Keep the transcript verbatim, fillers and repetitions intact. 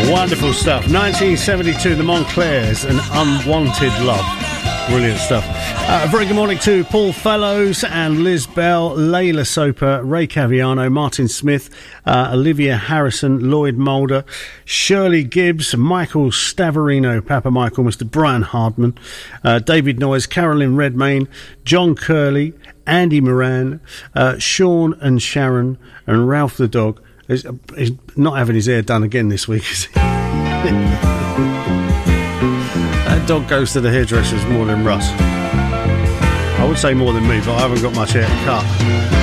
Wonderful stuff. nineteen seventy-two, the Montclairs, and Unwanted Love. Brilliant stuff. Uh, a very good morning to Paul Fellows and Liz Bell, Layla Soper, Ray Caviano, Martin Smith, uh, Olivia Harrison, Lloyd Mulder, Shirley Gibbs, Michael Stavarino, Papa Michael, Mister Brian Hardman, uh, David Noyes, Carolyn Redmayne, John Curley, Andy Moran, uh, Sean and Sharon, and Ralph the dog. He's, he's not having his hair done again this week, is he? That dog goes to the hairdressers more than Russ. I would say more than me, but I haven't got much hair to cut.